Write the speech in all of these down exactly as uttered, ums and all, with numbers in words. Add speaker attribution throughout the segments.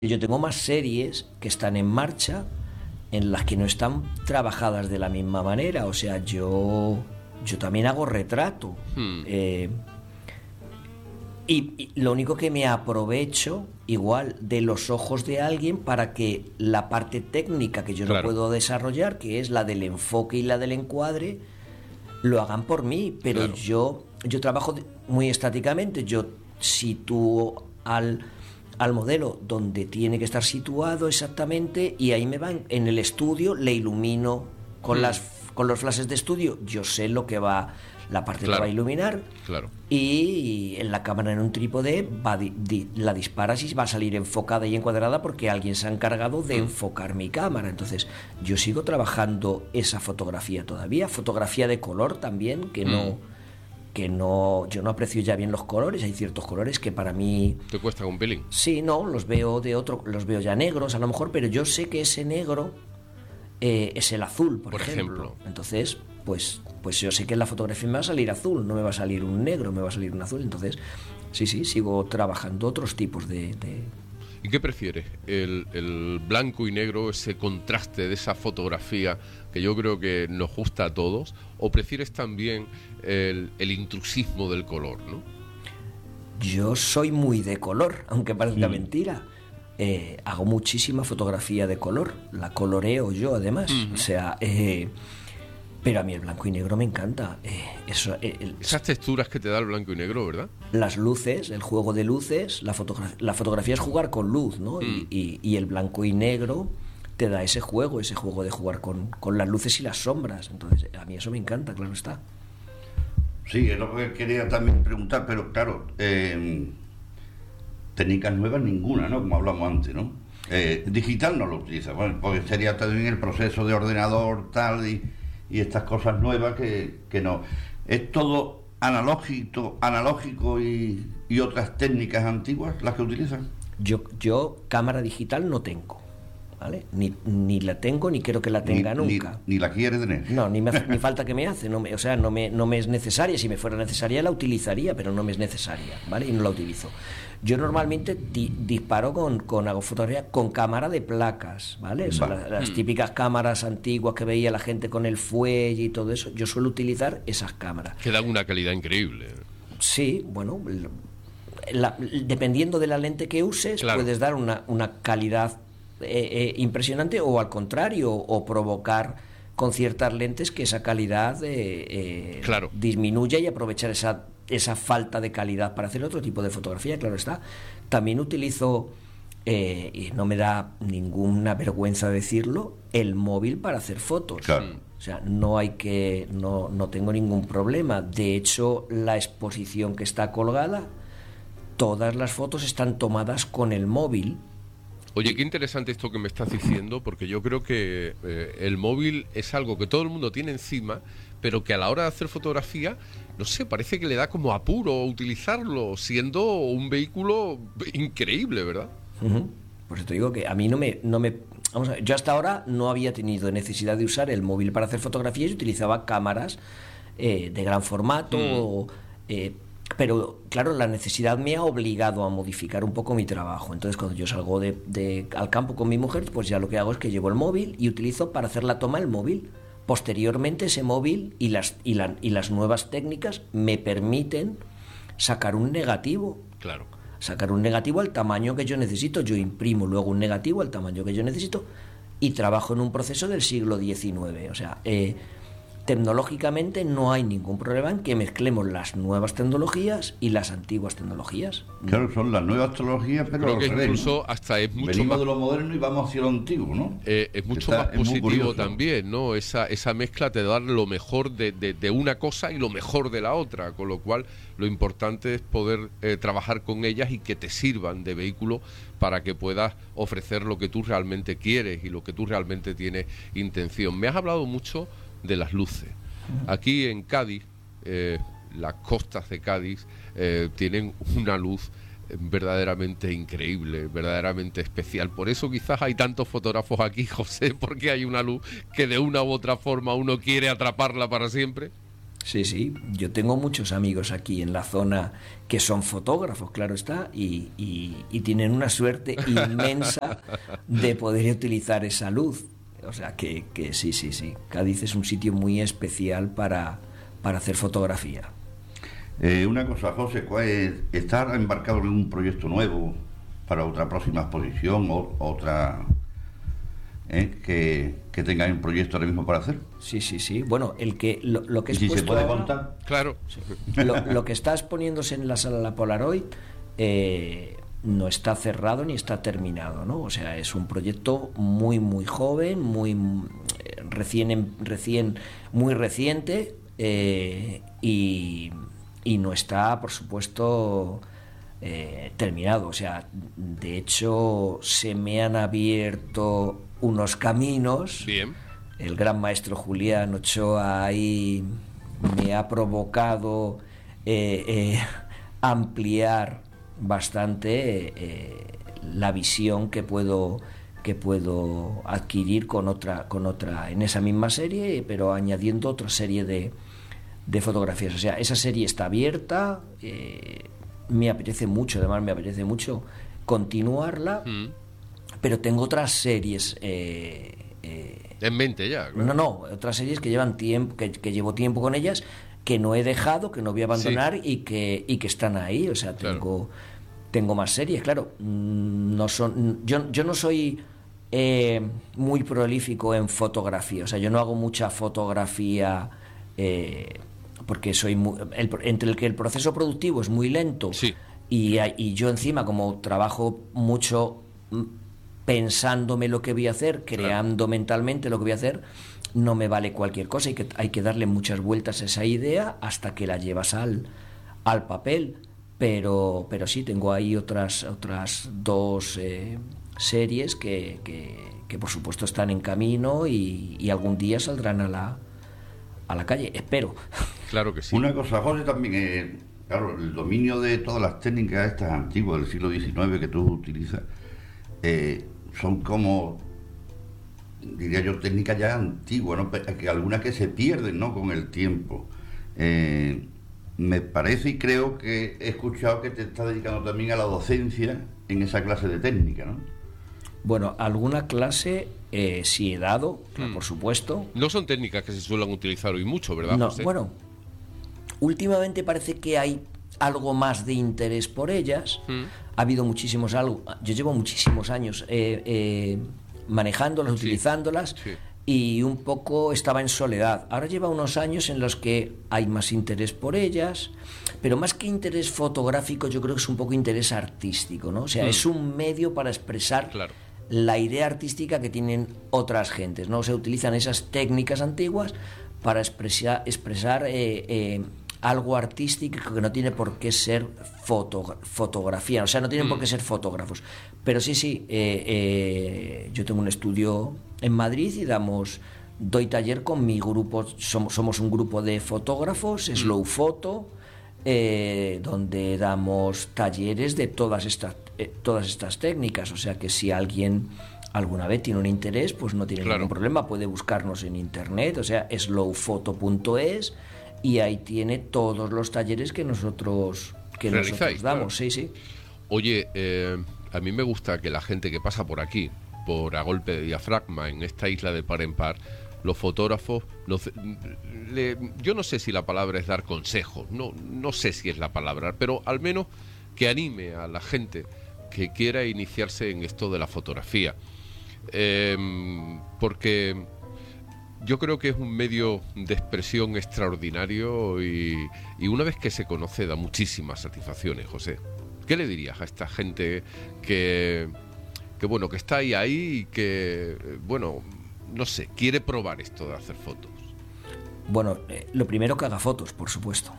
Speaker 1: Yo tengo más series que están en marcha en las que no están trabajadas de la misma manera. O sea, yo, yo también hago retrato.
Speaker 2: Hmm.
Speaker 1: Eh, y, y lo único que me aprovecho igual de los ojos de alguien para que la parte técnica que yo
Speaker 2: Claro.
Speaker 1: no puedo desarrollar, que es la del enfoque y la del encuadre, lo hagan por mí. Pero
Speaker 2: Claro.
Speaker 1: yo, yo trabajo de- muy estáticamente. Yo sitúo al... al modelo donde tiene que estar situado exactamente, y ahí me van en el estudio, le ilumino con
Speaker 2: Mm.
Speaker 1: las con los flashes de estudio, yo sé lo que va, la parte
Speaker 2: Claro.
Speaker 1: que va a iluminar,
Speaker 2: Claro.
Speaker 1: y en la cámara en un trípode va di- di- la disparas y va a salir enfocada y encuadrada porque alguien se ha encargado de
Speaker 2: Mm.
Speaker 1: enfocar mi cámara. Entonces yo sigo trabajando esa fotografía todavía, fotografía de color también, que no
Speaker 2: Mm.
Speaker 1: que no yo no aprecio ya bien los colores. Hay ciertos colores que para mí
Speaker 2: Te cuesta un pelín.
Speaker 1: sí, no, los veo de otro, los veo ya negros a lo mejor, pero yo sé que ese negro eh, es el azul, por,
Speaker 2: Por
Speaker 1: ejemplo.
Speaker 2: ejemplo.
Speaker 1: Entonces, pues, pues yo sé que en la fotografía me va a salir azul, no me va a salir un negro, me va a salir un azul. Entonces, sí, sí, sigo trabajando otros tipos de... de...
Speaker 2: ¿Y qué prefieres? ¿El, el blanco y negro, ese contraste de esa fotografía que yo creo que nos gusta a todos? ¿O prefieres también el, el intrusismo del color, no?
Speaker 1: Yo soy muy de color, aunque parezca
Speaker 2: Mm.
Speaker 1: mentira. Eh, hago muchísima fotografía de color, la coloreo yo además.
Speaker 2: Ujú.
Speaker 1: O sea, eh, pero a mí el blanco y negro me encanta. Eh, eso, eh, el-
Speaker 2: Esas texturas que te da el blanco y negro, ¿verdad?
Speaker 1: las luces, el juego de luces, la, fotogra- la fotografía es jugar con luz, ¿no?
Speaker 2: Mm.
Speaker 1: Y, y- y el blanco y negro te da ese juego, ese juego de jugar con, con las luces y las sombras. Entonces, a mí eso me encanta, claro está.
Speaker 3: Sí, es lo que quería también preguntar, pero claro, eh, técnicas nuevas ninguna, ¿no? Como hablamos antes, ¿no? Eh, digital no lo utiliza, bueno, porque sería también el proceso de ordenador, tal, y, y estas cosas nuevas que, que no. Es todo analógico, analógico y, y otras técnicas antiguas las que utilizan.
Speaker 1: Yo, yo cámara digital no tengo, ¿vale? Ni, ni la tengo, ni quiero que la tenga
Speaker 3: ni,
Speaker 1: nunca.
Speaker 3: Ni, ni la quiere tener.
Speaker 1: No, ni, me hace- ni falta que me hace, no me, o sea, no me, no me es necesaria. Si me fuera necesaria la utilizaría, pero no me es necesaria, ¿vale? Y no la utilizo. Yo normalmente di- disparo con, con, hago fotografía con cámara de placas, ¿vale? O sea,
Speaker 3: Vale.
Speaker 1: la- las
Speaker 2: Mm.
Speaker 1: típicas cámaras antiguas que veía la gente con el fuelle y todo eso, yo suelo utilizar esas cámaras.
Speaker 2: Que dan una calidad increíble.
Speaker 1: Sí, bueno, la- dependiendo de la lente que uses,
Speaker 2: Claro.
Speaker 1: puedes dar una, una calidad eh, eh, impresionante, o al contrario, o provocar con ciertas lentes que esa calidad eh, eh,
Speaker 2: Claro.
Speaker 1: disminuya, y aprovechar esa, esa falta de calidad para hacer otro tipo de fotografía, claro está. También utilizo, eh, y no me da ninguna vergüenza decirlo, el móvil para hacer fotos.
Speaker 3: Claro.
Speaker 1: O sea, no hay que, no, no tengo ningún problema. De hecho, la exposición que está colgada, todas las fotos están tomadas con el móvil.
Speaker 2: Oye, qué interesante esto que me estás diciendo, porque yo creo que eh, el móvil es algo que todo el mundo tiene encima, pero que a la hora de hacer fotografía, no sé, parece que le da como apuro utilizarlo, siendo un vehículo increíble, ¿verdad?
Speaker 1: Ujú. Por eso te digo que a mí no me, no me... Vamos a ver, yo hasta ahora no había tenido necesidad de usar el móvil para hacer fotografías, y utilizaba cámaras eh, de gran formato,
Speaker 2: Mm.
Speaker 1: o, eh, pero claro, la necesidad me ha obligado a modificar un poco mi trabajo. Entonces, cuando yo salgo de, de- al campo con mi mujer, pues ya lo que hago es que llevo el móvil y utilizo para hacer la toma el móvil. Posteriormente, ese móvil y las, y, la- y las nuevas técnicas me permiten sacar un negativo.
Speaker 2: Claro.
Speaker 1: Sacar un negativo al tamaño que yo necesito. Yo imprimo luego un negativo al tamaño que yo necesito y trabajo en un proceso del siglo diecinueve. O sea, eh, tecnológicamente no hay ningún problema en que mezclemos las nuevas tecnologías y las antiguas tecnologías.
Speaker 3: Claro, son las nuevas tecnologías, pero
Speaker 2: Creo
Speaker 3: al
Speaker 2: que
Speaker 3: revés, ¿no?
Speaker 2: incluso hasta es mucho
Speaker 3: Venimos
Speaker 2: más...
Speaker 3: de lo moderno y vamos hacia lo antiguo, ¿no?
Speaker 2: Eh, es mucho
Speaker 3: Está-
Speaker 2: más
Speaker 3: es muy
Speaker 2: positivo
Speaker 3: curioso.
Speaker 2: también, ¿no? Esa, esa mezcla te da lo mejor de, de- de una cosa y lo mejor de la otra, con lo cual lo importante es poder eh, trabajar con ellas y que te sirvan de vehículo para que puedas ofrecer lo que tú realmente quieres y lo que tú realmente tienes intención. Me has hablado mucho de las luces. Aquí en Cádiz, eh, las costas de Cádiz eh, tienen una luz verdaderamente increíble, verdaderamente especial. Por eso quizás hay tantos fotógrafos aquí, José, porque hay una luz que de una u otra forma uno quiere atraparla para siempre.
Speaker 1: Sí, sí, yo tengo muchos amigos aquí en la zona que son fotógrafos, claro está, y, y, y tienen una suerte inmensa de poder utilizar esa luz. O sea que, que sí, sí, sí. Cádiz es un sitio muy especial para, para hacer fotografía.
Speaker 3: Eh, una cosa, José, ¿cuál es, ¿estar embarcado en un proyecto nuevo para otra próxima exposición o otra eh, que, que tengáis un proyecto ahora mismo para hacer?
Speaker 1: Sí, sí, sí. Bueno, el que lo, lo que
Speaker 3: ¿Y si se puede
Speaker 1: ahora,
Speaker 3: contar?
Speaker 2: Claro.
Speaker 1: Sí. Lo, lo que está exponiéndose en la sala La Polaroid eh, no está cerrado ni está terminado, ¿no? O sea, es un proyecto muy, muy joven, muy eh, recién, recién, muy reciente eh, y, y no está, por supuesto, eh, terminado. O sea, de hecho, se me han abierto unos caminos.
Speaker 2: Bien.
Speaker 1: El gran maestro Julián Ochoa ahí me ha provocado eh, eh, ampliar bastante eh, la visión que puedo que puedo adquirir con otra con otra en esa misma serie, pero añadiendo otra serie de, de fotografías. O sea, esa serie está abierta, eh, me apetece mucho, además me apetece mucho continuarla, mm. pero tengo otras series eh, eh,
Speaker 2: en mente ya. Claro.
Speaker 1: No, no, otras series que llevan tiempo, que, que llevo tiempo con ellas, que no he dejado, que no voy a abandonar sí. y que y que están ahí. O sea, tengo claro. tengo más series, claro. No son, yo yo no soy eh, muy prolífico en fotografía. O sea, yo no hago mucha fotografía eh, porque soy muy, el, entre el que el proceso productivo es muy lento
Speaker 2: sí.
Speaker 1: y, y yo encima como trabajo mucho pensándome lo que voy a hacer, creando claro. mentalmente lo que voy a hacer, no me vale cualquier cosa, hay que, hay que darle muchas vueltas a esa idea hasta que la llevas al, al papel, pero, pero sí, tengo ahí otras, otras dos eh, series que, que, que por supuesto están en camino y, y algún día saldrán a la, a la calle, espero.
Speaker 2: Claro que sí.
Speaker 3: Una cosa, José, también, eh, claro, el dominio de todas las técnicas estas antiguas del siglo diecinueve que tú utilizas, eh, son como, diría yo, técnicas ya antiguas, ¿no? Que algunas que se pierden, ¿no?, con el tiempo. Eh, me parece y creo que he escuchado que te estás dedicando también a la docencia en esa clase de técnica, ¿no?
Speaker 1: Bueno, alguna clase eh, sí he dado,
Speaker 2: mm.
Speaker 1: por supuesto.
Speaker 2: No son técnicas que se suelen utilizar hoy mucho, ¿verdad,
Speaker 1: no,
Speaker 2: José?
Speaker 1: Bueno, últimamente parece que hay algo más de interés por ellas. Mm. Ha habido muchísimos algo. Yo llevo muchísimos años eh, eh, manejándolas, sí, utilizándolas, sí. y un poco estaba en soledad. Ahora lleva unos años en los que hay más interés por ellas, pero más que interés fotográfico, yo creo que es un poco interés artístico, ¿no? O sea, mm. es un medio para expresar
Speaker 2: claro.
Speaker 1: la idea artística que tienen otras gentes, ¿no? O sea, utilizan esas técnicas antiguas para expresar, expresar eh, eh, algo artístico que no tiene por qué ser foto, fotografía, o sea, no tienen mm. por qué ser fotógrafos. Pero sí, sí, eh, eh, yo tengo un estudio en Madrid y damos, doy taller con mi grupo, somos, somos un grupo de fotógrafos, mm. Slow Photo, eh, donde damos talleres de todas estas, eh, todas estas técnicas, o sea que si alguien alguna vez tiene un interés, pues no tiene claro. ningún problema, puede buscarnos en internet, o sea, slow photo punto es, y ahí tiene todos los talleres que nosotros que nosotros damos, claro. sí, sí.
Speaker 2: Oye, eh, a mí me gusta que la gente que pasa por aquí, por a golpe de diafragma, en esta isla de par en par, los fotógrafos, los, le, yo no sé si la palabra es dar consejos, no, no sé si es la palabra, pero al menos que anime a la gente que quiera iniciarse en esto de la fotografía, eh, porque yo creo que es un medio de expresión extraordinario y, y una vez que se conoce da muchísimas satisfacciones, José. ¿Qué le dirías a esta gente que, que bueno, que está ahí ahí y que, bueno, no sé, quiere probar esto de hacer fotos?
Speaker 1: Bueno, eh, lo primero que haga fotos, por supuesto.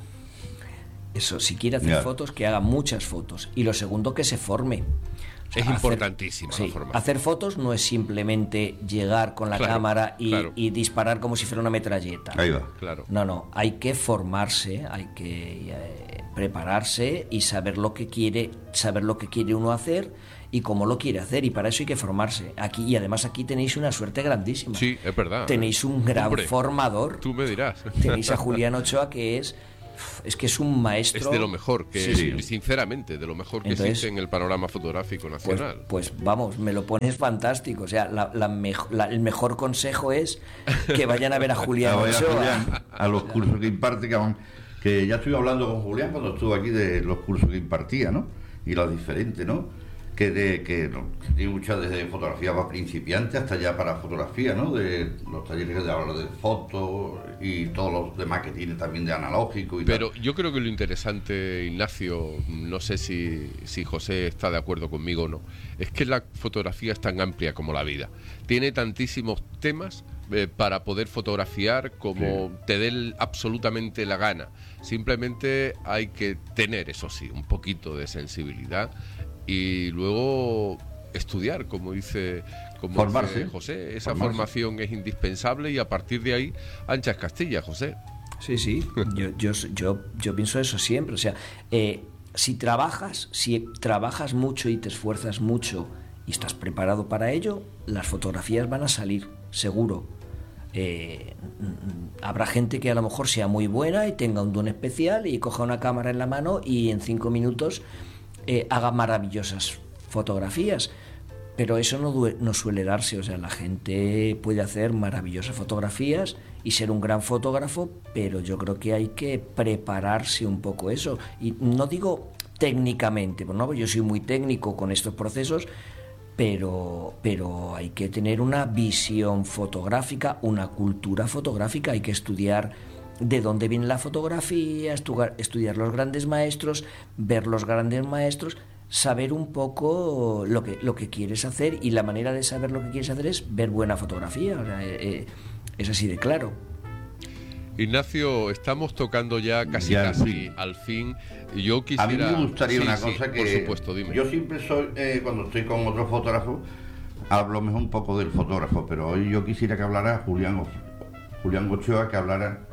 Speaker 1: Eso, si quiere hacer yeah. fotos, que haga muchas fotos. Y lo segundo, que se forme.
Speaker 2: O sea, es importantísima
Speaker 1: sí,
Speaker 2: la formación.
Speaker 1: Hacer fotos no es simplemente llegar con la
Speaker 2: claro,
Speaker 1: cámara y,
Speaker 2: claro.
Speaker 1: y disparar como si fuera una metralleta.
Speaker 3: Ahí va.
Speaker 2: Claro.
Speaker 1: No, no, hay que formarse, hay que eh, prepararse y saber lo que quiere, saber lo que quiere uno hacer y cómo lo quiere hacer, y para eso hay que formarse. Aquí, y además aquí tenéis una suerte grandísima.
Speaker 2: Sí, es verdad.
Speaker 1: Tenéis un gran
Speaker 2: Hombre,
Speaker 1: formador.
Speaker 2: Tú me dirás.
Speaker 1: Tenéis a Julián Ochoa, que es es que es un maestro.
Speaker 2: Es de lo mejor, que
Speaker 1: sí, sí.
Speaker 2: sinceramente, de lo mejor que
Speaker 1: Entonces,
Speaker 2: existe en el panorama fotográfico nacional.
Speaker 1: Pues, pues vamos, me lo pones fantástico. O sea, la, la mejo, la, el mejor consejo es que vayan a ver a Julián
Speaker 3: a,
Speaker 1: Ochoa.
Speaker 3: Julián, a los cursos que imparte, que, van, que ya estuve hablando con Julián cuando estuvo aquí de los cursos que impartía, ¿no? Y los diferentes, ¿no? Que, de, que, no, que tiene muchas desde fotografía para principiantes hasta ya para fotografía, ¿no? De los talleres de ahora de fotos y todos los demás que tiene también de analógico y
Speaker 2: Pero
Speaker 3: tal.
Speaker 2: yo creo que lo interesante, Ignacio, no sé si, si José está de acuerdo conmigo o no, es que la fotografía es tan amplia como la vida. Tiene tantísimos temas eh, para poder fotografiar como sí. te dé absolutamente la gana. Simplemente hay que tener, eso sí, un poquito de sensibilidad y luego estudiar, como dice, como
Speaker 3: formarse,
Speaker 2: dice José. Esa
Speaker 3: formarse.
Speaker 2: formación es indispensable y a partir de ahí, anchas Castilla, José.
Speaker 1: Sí, sí, yo, yo, yo, yo pienso eso siempre. O sea, eh, si trabajas, si trabajas mucho y te esfuerzas mucho y estás preparado para ello, las fotografías van a salir, seguro. Eh, habrá gente que a lo mejor sea muy buena y tenga un don especial y coja una cámara en la mano y en cinco minutos eh, haga maravillosas fotografías, pero eso no, due- no suele darse. O sea, la gente puede hacer maravillosas fotografías y ser un gran fotógrafo, pero yo creo que hay que prepararse un poco eso, y no digo técnicamente, pues no, yo soy muy técnico con estos procesos, pero, pero hay que tener una visión fotográfica, una cultura fotográfica, hay que estudiar de dónde viene la fotografía, estudiar, estudiar los grandes maestros, ver los grandes maestros, saber un poco lo que, lo que quieres hacer, y la manera de saber lo que quieres hacer es ver buena fotografía. O sea, eh, es así de claro.
Speaker 2: Ignacio, estamos tocando ya casi
Speaker 3: ya,
Speaker 2: casi
Speaker 3: sí.
Speaker 2: al fin. Yo quisiera...
Speaker 3: A mí me gustaría
Speaker 2: sí,
Speaker 3: una
Speaker 2: sí,
Speaker 3: cosa que...
Speaker 2: Por supuesto, dime.
Speaker 3: Yo siempre soy, eh, cuando estoy con otro fotógrafo, hablo mejor un poco del fotógrafo, pero hoy yo quisiera que hablara Julián, o- Julián Ochoa, que hablara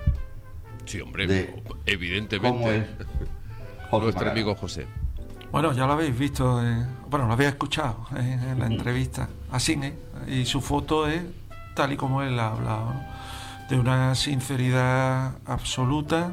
Speaker 2: Sí, hombre,
Speaker 3: de
Speaker 2: evidentemente.
Speaker 3: cómo es José
Speaker 2: Nuestro
Speaker 3: Magara.
Speaker 2: amigo José.
Speaker 4: Bueno, ya lo habéis visto, eh, bueno, lo habéis escuchado eh, en la entrevista a Cine, y su foto es tal y como él ha hablado, ¿no? De una sinceridad absoluta,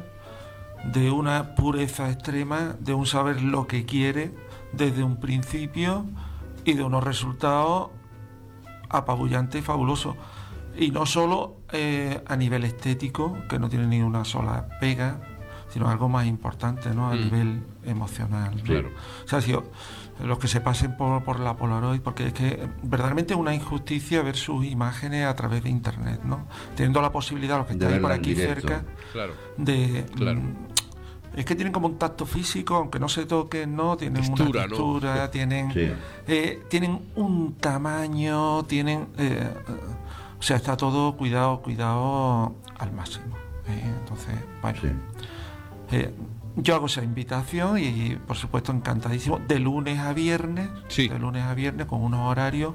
Speaker 4: de una pureza extrema, de un saber lo que quiere desde un principio y de unos resultados apabullantes y fabulosos. Y no solo eh, a nivel estético, que no tiene ni una sola pega, sino algo más importante, ¿no? A
Speaker 2: Mm.
Speaker 4: nivel emocional, ¿no?
Speaker 2: Claro.
Speaker 4: O sea, si yo- los que se pasen por, por la Polaroid, porque es que verdaderamente es una injusticia ver sus imágenes a través de internet, ¿no? Teniendo la posibilidad, los que
Speaker 3: De
Speaker 4: estáis por
Speaker 3: verla en
Speaker 4: aquí
Speaker 3: directo.
Speaker 4: cerca,
Speaker 2: Claro.
Speaker 4: de...
Speaker 2: Claro.
Speaker 4: mm, es que tienen como un tacto físico, aunque no se toquen, ¿no? Tienen
Speaker 2: Textura,
Speaker 4: una
Speaker 2: ¿no?
Speaker 4: textura, tienen,
Speaker 3: Sí.
Speaker 4: eh, tienen un tamaño, tienen... eh, eh, o sea, está todo cuidado, cuidado al máximo. ¿eh? Entonces, bueno...
Speaker 3: Sí.
Speaker 4: Eh, yo hago esa invitación y, por supuesto, encantadísimo, de lunes a viernes,
Speaker 2: Sí.
Speaker 4: de lunes a viernes con unos horarios,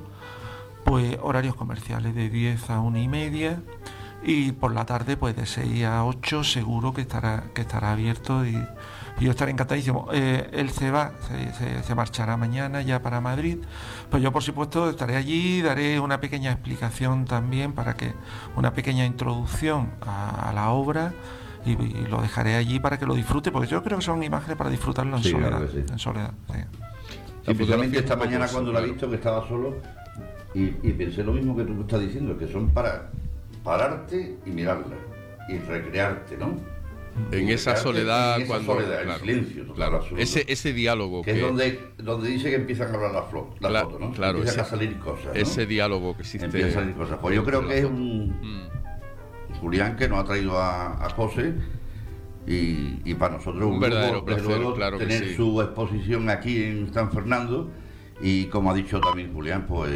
Speaker 4: pues horarios comerciales de diez a una y media, y por la tarde pues de seis a ocho seguro que estará que estará abierto, y, y yo estaré encantadísimo. Eh, él se va, se, se, se marchará mañana ya para Madrid, pues yo por supuesto estaré allí, daré una pequeña explicación también, para que una pequeña introducción a, a la obra. Y, y lo dejaré allí para que lo disfrute, porque yo creo que son imágenes para disfrutarlo en
Speaker 3: Sí,
Speaker 4: soledad.
Speaker 3: claro que sí.
Speaker 4: En soledad, sí.
Speaker 3: Sí, precisamente esta
Speaker 2: un poco
Speaker 3: mañana
Speaker 2: eso,
Speaker 3: cuando la he
Speaker 2: claro.
Speaker 3: visto, que estaba solo, y, y pensé lo mismo que tú estás diciendo, que son para pararte y mirarla y recrearte, ¿no?
Speaker 2: En
Speaker 3: Y
Speaker 2: esa
Speaker 3: recrearte
Speaker 2: soledad,
Speaker 3: en esa
Speaker 2: cuando
Speaker 3: soledad, en
Speaker 2: claro,
Speaker 3: silencio total,
Speaker 2: claro,
Speaker 3: absoluto.
Speaker 2: ese ese diálogo
Speaker 3: que
Speaker 2: que
Speaker 3: es donde, donde dice que empiezan a hablar las flor, la
Speaker 2: Cla-
Speaker 3: foto, ¿no?
Speaker 2: claro,
Speaker 3: empiezan
Speaker 2: ese-
Speaker 3: a salir cosas, ¿no?
Speaker 2: ese diálogo que existe.
Speaker 3: Empiezan a salir cosas. Pues yo creo
Speaker 2: entre
Speaker 3: que es
Speaker 2: las fotos.
Speaker 3: un
Speaker 2: Mm.
Speaker 3: Julián que nos ha traído a, a José, y, y para nosotros
Speaker 2: Un
Speaker 3: un
Speaker 2: verdadero
Speaker 3: lujo, desde
Speaker 2: placer,
Speaker 3: luego,
Speaker 2: claro que
Speaker 3: tener
Speaker 2: sí.
Speaker 3: su exposición aquí en San Fernando, y como ha dicho también Julián, pues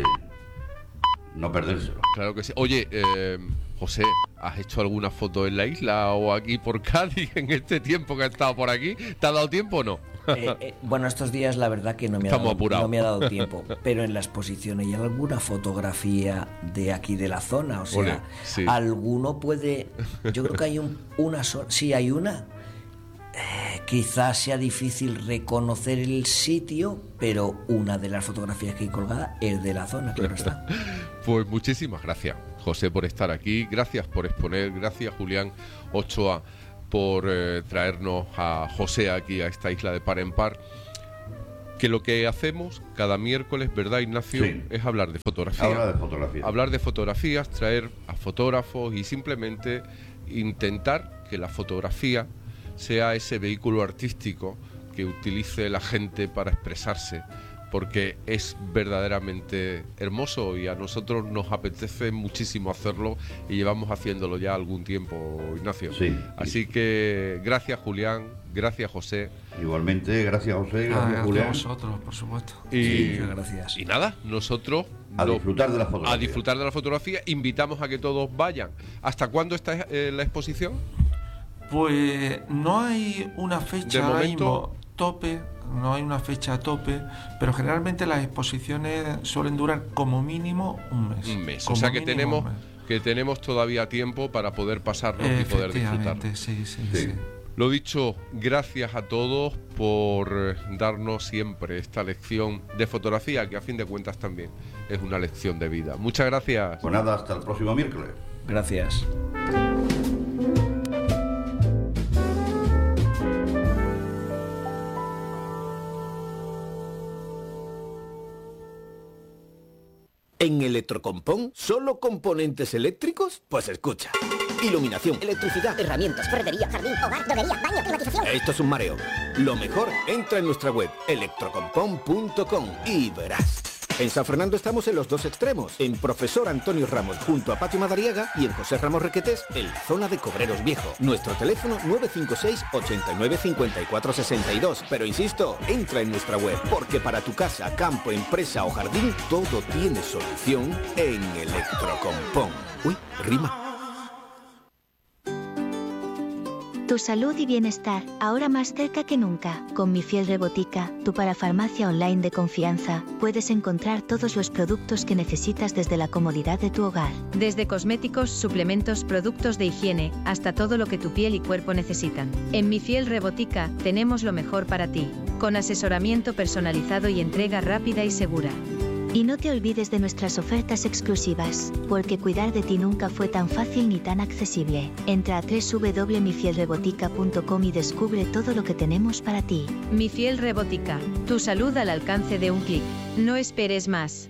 Speaker 3: no perdérselo.
Speaker 2: Claro que sí. Oye, eh, José, ¿has hecho alguna foto en la isla o aquí por Cádiz en este tiempo que has estado por aquí? ¿Te ha dado tiempo o no?
Speaker 1: Eh, eh, bueno, estos días la verdad que no me, ha
Speaker 2: Estamos
Speaker 1: dado,
Speaker 2: apurados.
Speaker 1: no me ha dado tiempo, pero en la exposición hay alguna fotografía de aquí de la zona, o sea,
Speaker 2: Ole, sí.
Speaker 1: alguno puede, yo creo que hay un, una sola, sí hay una, eh, Quizás sea difícil reconocer el sitio, pero una de las fotografías que hay colgada es de la zona, claro está.
Speaker 2: Pues muchísimas gracias, José, por estar aquí. Gracias por exponer. Gracias, Julián Ochoa, por eh, traernos a José aquí a esta isla de Par en Par. Que lo que hacemos cada miércoles, ¿verdad, Ignacio?
Speaker 3: Sí.
Speaker 2: Es hablar de fotografía.
Speaker 3: Hablar de fotografía.
Speaker 2: Hablar de fotografías, traer a fotógrafos y simplemente intentar que la fotografía sea ese vehículo artístico que utilice la gente para expresarse, porque es verdaderamente hermoso y a nosotros nos apetece muchísimo hacerlo y llevamos haciéndolo ya algún tiempo, Ignacio.
Speaker 3: Sí.
Speaker 2: Así que gracias, Julián, gracias, José.
Speaker 3: Igualmente, gracias, José, gracias,
Speaker 4: Ah,
Speaker 3: Julián.
Speaker 4: a vosotros, por supuesto.
Speaker 2: Y,
Speaker 1: Sí, gracias.
Speaker 2: y nada, nosotros
Speaker 3: A
Speaker 2: no-
Speaker 3: disfrutar de la fotografía.
Speaker 2: a disfrutar de la fotografía, invitamos a que todos vayan. ¿Hasta cuándo está eh, la exposición?
Speaker 4: Pues no hay una
Speaker 2: De
Speaker 4: fecha ahora
Speaker 2: momento-
Speaker 4: mismo tope, no hay una fecha a tope, pero generalmente las exposiciones suelen durar como mínimo un mes.
Speaker 2: Un mes. O
Speaker 4: Como
Speaker 2: sea que
Speaker 4: mínimo
Speaker 2: tenemos,
Speaker 4: un mes.
Speaker 2: que tenemos todavía tiempo para poder pasarnos y poder disfrutar.
Speaker 4: Efectivamente, sí, sí,
Speaker 3: Sí.
Speaker 4: sí.
Speaker 2: Lo dicho, gracias a todos por eh, darnos siempre esta lección de fotografía, que a fin de cuentas también es una lección de vida. Muchas gracias.
Speaker 3: Pues nada, hasta el próximo miércoles.
Speaker 1: Gracias.
Speaker 5: ¿En Electrocompón solo componentes eléctricos? Pues escucha. Iluminación,
Speaker 6: Electricidad, herramientas, ferretería, jardín, hogar, droguería, baño, climatización.
Speaker 5: esto es un mareo. Lo mejor, entra en nuestra web electrocompón punto com y verás. En San Fernando estamos en los dos extremos, en Profesor Antonio Ramos junto a Patio Madariaga y en José Ramos Requetés en la zona de Cobreros Viejo. Nuestro teléfono nueve cinco seis, ocho nueve, cinco cuatro seis dos. Pero insisto, entra en nuestra web, porque para tu casa, campo, empresa o jardín, todo tiene solución en Electrocompón. Uy, rima.
Speaker 7: Tu salud y bienestar, ahora más cerca que nunca. Con Mi Fiel Rebotica, tu parafarmacia online de confianza, puedes encontrar todos los productos que necesitas desde la comodidad de tu hogar.
Speaker 8: Desde cosméticos, suplementos, productos de higiene, hasta todo lo que tu piel y cuerpo necesitan. En Mi Fiel Rebotica, tenemos lo mejor para ti, con asesoramiento personalizado y entrega rápida y segura.
Speaker 7: Y no te olvides de nuestras ofertas exclusivas, porque cuidar de ti nunca fue tan fácil ni tan accesible. Entra a doble u doble u doble u punto mi fiel rebotica punto com y descubre todo lo que tenemos para ti.
Speaker 8: Mi Fiel Rebotica, tu salud al alcance de un clic. No esperes más.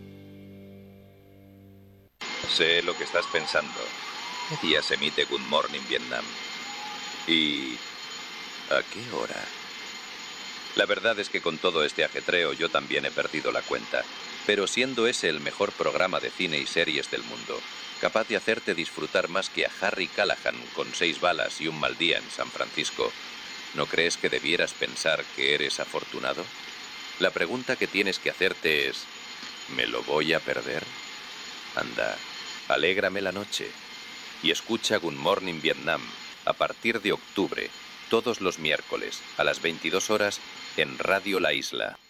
Speaker 9: Sé lo que estás pensando. ¿Qué día se emite Good Morning Vietnam? ¿Y a qué hora? La verdad es que con todo este ajetreo yo también he perdido la cuenta. Pero siendo ese el mejor programa de cine y series del mundo, capaz de hacerte disfrutar más que a Harry Callahan con seis balas y un mal día en San Francisco, ¿no crees que debieras pensar que eres afortunado? La pregunta que tienes que hacerte es, ¿me lo voy a perder? Anda, alégrame la noche y escucha Good Morning Vietnam a partir de octubre, todos los miércoles a las veintidós horas en Radio La Isla.